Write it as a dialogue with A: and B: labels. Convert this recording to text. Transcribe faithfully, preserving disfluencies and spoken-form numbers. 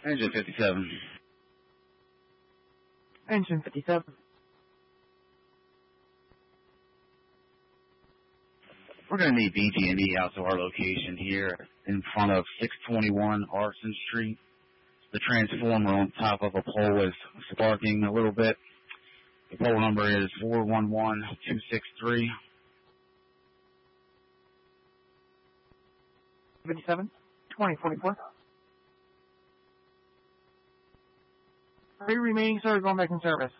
A: Engine fifty-seven.
B: Engine fifty-seven.
A: We're going to need B G and E out to our location here in front of six twenty-one Arson Street. The transformer on top of a pole is sparking a little bit. The pole number is four one one two six three.
B: fifty-seven, twenty forty-four. Three remaining, sir, going back in service.